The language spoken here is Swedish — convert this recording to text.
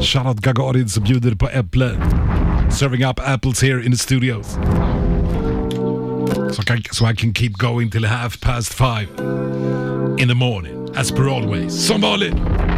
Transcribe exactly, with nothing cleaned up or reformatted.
Shoutout Gagarin som bjuder på äpple. Serving up apples here in the studios. So I, can, so I can keep going till half past five in the morning. As per always. Som vanligt.